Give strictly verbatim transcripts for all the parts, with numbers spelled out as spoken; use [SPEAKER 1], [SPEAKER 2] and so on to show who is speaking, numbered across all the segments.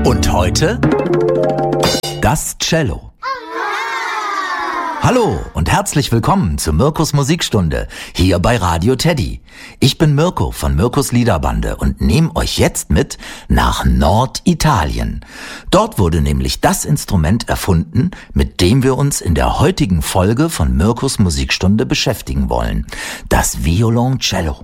[SPEAKER 1] Und heute das Cello. Hallo und herzlich willkommen zu Mirkos Musikstunde hier bei Radio Teddy. Ich bin Mirko von Mirkos Liederbande und nehme euch jetzt mit nach Norditalien. Dort wurde nämlich das Instrument erfunden, mit dem wir uns in der heutigen Folge von Mirkos Musikstunde beschäftigen wollen. Das Violoncello.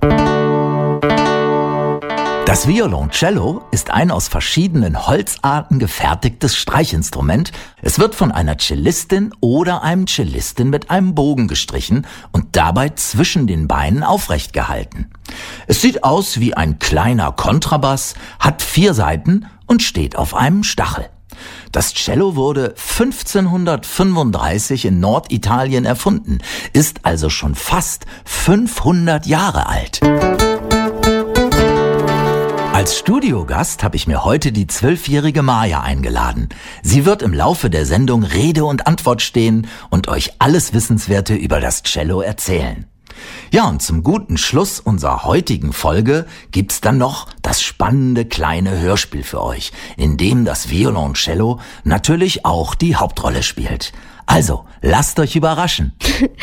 [SPEAKER 1] Das Violoncello ist ein aus verschiedenen Holzarten gefertigtes Streichinstrument. Es wird von einer Cellistin oder einem Cellisten mit einem Bogen gestrichen und dabei zwischen den Beinen aufrecht gehalten. Es sieht aus wie ein kleiner Kontrabass, hat vier Saiten und steht auf einem Stachel. Das Cello wurde fünfzehnhundertfünfunddreißig in Norditalien erfunden, ist also schon fast fünfhundert Jahre alt. Als Studiogast habe ich mir heute die zwölfjährige Maja eingeladen. Sie wird im Laufe der Sendung Rede und Antwort stehen und euch alles Wissenswerte über das Cello erzählen. Ja, und zum guten Schluss unserer heutigen Folge gibt's dann noch das spannende kleine Hörspiel für euch, in dem das Violoncello natürlich auch die Hauptrolle spielt. Also, lasst euch überraschen.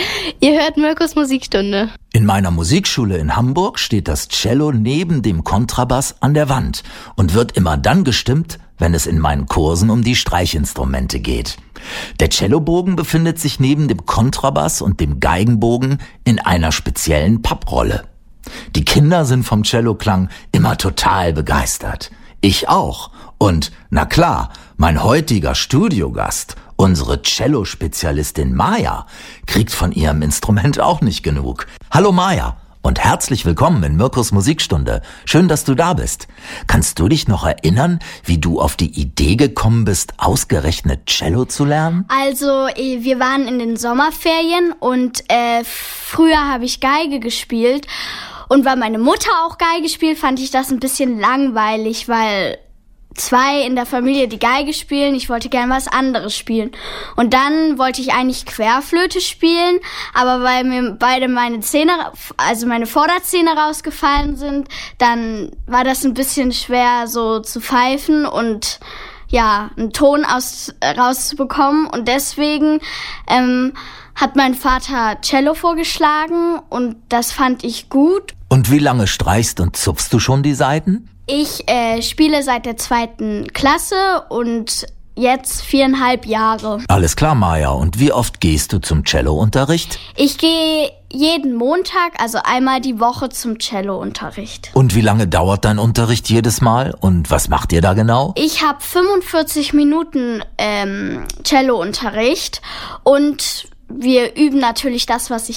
[SPEAKER 2] Ihr hört Mirkos Musikstunde.
[SPEAKER 1] In meiner Musikschule in Hamburg steht das Cello neben dem Kontrabass an der Wand und wird immer dann gestimmt, wenn es in meinen Kursen um die Streichinstrumente geht. Der Cellobogen befindet sich neben dem Kontrabass und dem Geigenbogen in einer speziellen Papprolle. Die Kinder sind vom Celloklang immer total begeistert. Ich auch. Und, na klar, mein heutiger Studiogast, unsere Cello-Spezialistin Maja, kriegt von ihrem Instrument auch nicht genug. Hallo Maja und herzlich willkommen in Mirkos Musikstunde. Schön, dass du da bist. Kannst du dich noch erinnern, wie du auf die Idee gekommen bist, ausgerechnet Cello zu lernen?
[SPEAKER 2] Also, wir waren in den Sommerferien und äh, früher habe ich Geige gespielt. Und weil meine Mutter auch Geige spielt, fand ich das ein bisschen langweilig, weil zwei in der Familie die Geige spielen, ich wollte gern was anderes spielen. Und dann wollte ich eigentlich Querflöte spielen, aber weil mir beide meine Zähne, also meine Vorderzähne rausgefallen sind, dann war das ein bisschen schwer so zu pfeifen und ja, einen Ton aus, rauszubekommen. Und deswegen ähm, hat mein Vater Cello vorgeschlagen und das fand ich gut.
[SPEAKER 1] Und wie lange streichst und zupfst du schon die Saiten?
[SPEAKER 2] Ich äh, spiele seit der zweiten Klasse und jetzt viereinhalb Jahre.
[SPEAKER 1] Alles klar, Maja. Und wie oft gehst du zum Cellounterricht?
[SPEAKER 2] Ich gehe jeden Montag, also einmal die Woche zum Cellounterricht.
[SPEAKER 1] Und wie lange dauert dein Unterricht jedes Mal? Und was macht ihr da genau?
[SPEAKER 2] Ich habe fünfundvierzig Minuten ähm, Cellounterricht und wir üben natürlich das, was ich